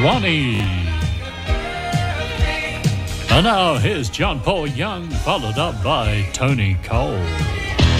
Swanee. And now here's John Paul Young, followed up by Tony Cole.